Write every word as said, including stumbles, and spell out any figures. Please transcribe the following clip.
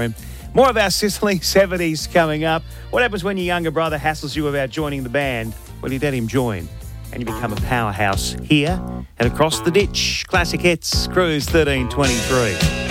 More of our sizzling seventies coming up. What happens when your younger brother hassles you about joining the band? Well, you let him join and you become a powerhouse here and across the ditch. Classic hits, Cruise thirteen twenty-three.